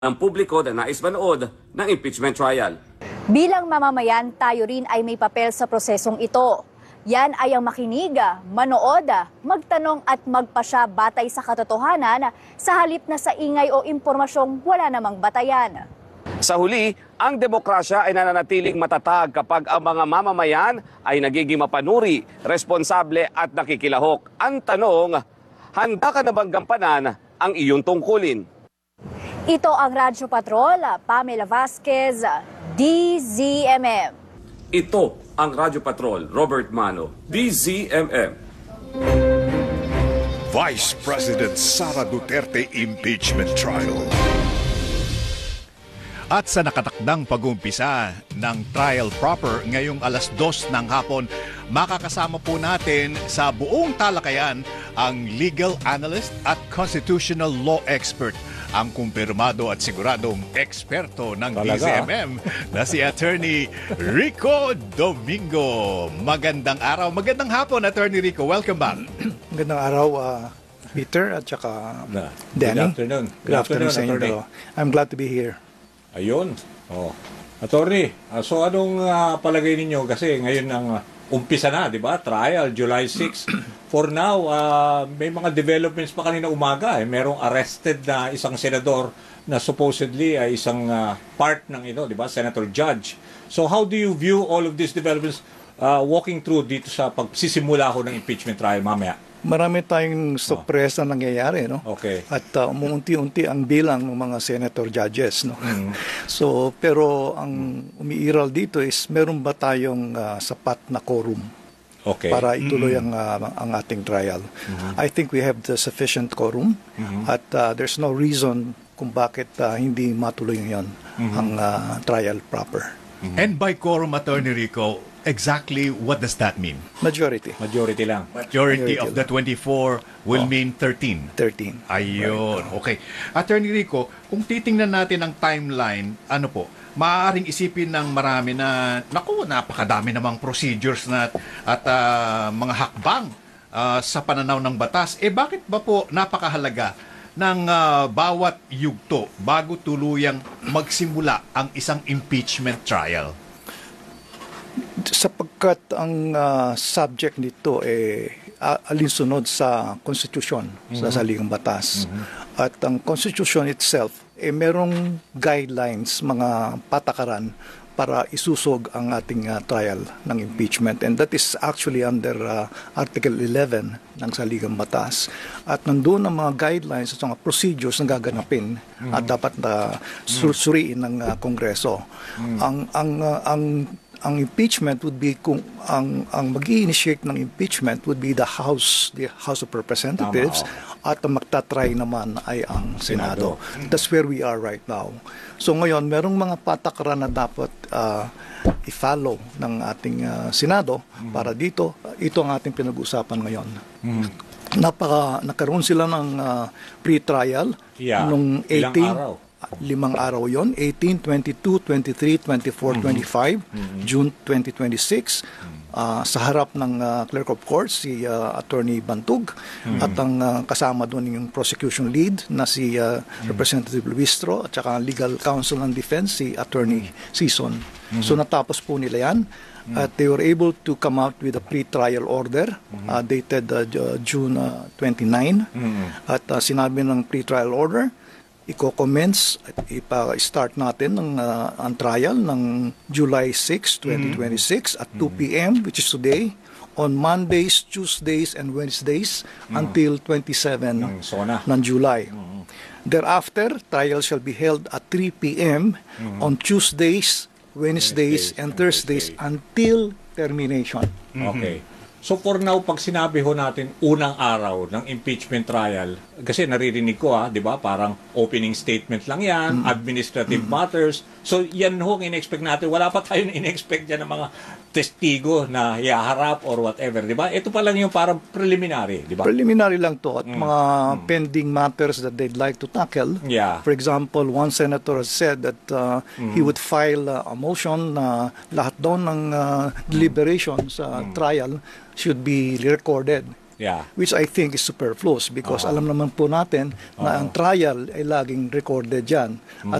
ng publiko na nais manood ng impeachment trial. Bilang mamamayan, tayo rin ay may papel sa prosesong ito. Yan ay ang makinig, manood, magtanong at magpasya batay sa katotohanan sa halip na sa ingay o impormasyong wala namang batayan. Sa huli, ang demokrasya ay nananatiling matatag kapag ang mga mamamayan ay nagiging mapanuri, responsable at nakikilahok. Ang tanong, handa ka na bang gampanan ang iyong tungkulin? Ito ang Radyo Patrol, Pamela Vasquez, DZMM. Ito ang Radyo Patrol, Robert Mano, DZMM. Vice President Sara Duterte impeachment trial. At sa nakatakdang pag-umpisa ng trial proper ngayong alas 2 ng hapon, makakasama po natin sa buong talakayan ang legal analyst at constitutional law expert, ang kumpirmado at siguradong eksperto ng DZMM na si Attorney Rico Domingo. Magandang araw, magandang hapon, Attorney Rico. Welcome back. Magandang araw, Peter at saka Danny. Good afternoon, sa inyo. Attorney. I'm glad to be here. Ayun. Oh. Attorney, so anong palagay ninyo? Kasi ngayon ang umpisa na, di ba? Trial, July 6. For now, may mga developments pa kanina umaga. Merong arrested na isang senador na supposedly ay isang part ng ito, di ba? Senator Judge. So how do you view all of these developments walking through dito sa pagsisimula ko ng impeachment trial mamaya? Marami tayong sorpresa nangyayari, no? Okay. At umuunti-unti ang bilang ng mga senator judges, no? So, pero ang umiiral dito is meron ba tayong sapat na quorum para ituloy ang ating trial? I think we have the sufficient quorum at there's no reason kung bakit hindi matuloy ngayon ang trial proper. And by quorum, Attorney Rico, exactly what does that mean? Majority. Majority lang. Majority of the 24 will mean 13. 13. Ayun, okay. Attorney Rico, kung titingnan natin ang timeline, ano po, maaaring isipin ng marami na, naku, napakadami namang procedures na at mga hakbang sa pananaw ng batas. Bakit ba po napakahalaga ng bawat yugto bago tuluyang magsimula ang isang impeachment trial? Sapagkat ang subject nito alinsunod sa Constitution, sa saligang batas. At ang Constitution itself, merong guidelines, mga patakaran para isusog ang ating trial ng impeachment. And that is actually under Article 11 ng saligang batas. At nandun ang mga guidelines at mga procedures na gaganapin at dapat susuriin ng Kongreso. Ang impeachment would be kung ang mag-i-initiate ng impeachment would be the House of Representatives at ang magta-try naman ay ang Senado. That's where we are right now. So ngayon, merong mga patakaran na dapat i-follow ng ating Senado para dito. Ito ang ating pinag-uusapan ngayon. Nagkaroon sila ng pre-trial nung 18. 5 araw yon, 18, 22, 23, 24, 25, June 2026, sa harap ng Clerk of Court, si Attorney Bantug, at ang kasama doon yung prosecution lead na si Representative Luistro, at saka Legal Counsel ng Defense, si Attorney Sison. So natapos po nila yan. At they were able to come out with a pre-trial order dated June 29. At sinabi ng pre-trial order, i-commence at ipa-start natin ang trial ng July 6, 2026 at 2 p.m. which is today, on Mondays, Tuesdays, and Wednesdays until 27 ng July. Thereafter, trial shall be held at 3 p.m. on Tuesdays, Wednesdays, and Thursdays until termination. Okay. So for now, pag sinabi ho natin unang araw ng impeachment trial, kasi naririnig ko di ba, parang opening statement lang yan, administrative matters. So yan ho ang in-expect natin. Wala pa tayong in-expect dyan ng mga testigo na ihaharap or whatever, di ba? Ito pa lang yung parang preliminary, di ba? Preliminary lang to at mga pending matters that they'd like to tackle. Yeah. For example, one senator has said that he would file a motion na lahat daw ng deliberation sa trial should be recorded Yeah. which I think is superfluous because alam naman po natin na ang trial ay laging recorded yan. At